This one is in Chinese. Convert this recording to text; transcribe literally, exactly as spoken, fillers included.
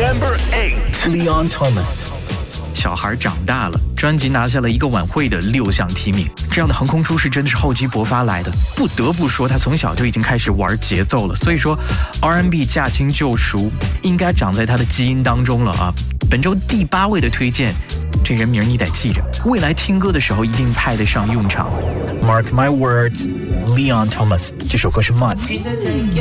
Number eight. Leon Thomas。小孩长大了，专辑拿下了一个晚会的六项提名，这样的横空出世真的是厚积薄发来的。不得不说，他从小就已经开始玩节奏了，所以说 R and B 驾轻就熟，应该长在他的基因当中了啊。本周第八位的推荐，这人名你得记着，未来听歌的时候一定派得上用场。Mark my words, Leon Thomas， 这首歌是 Mud。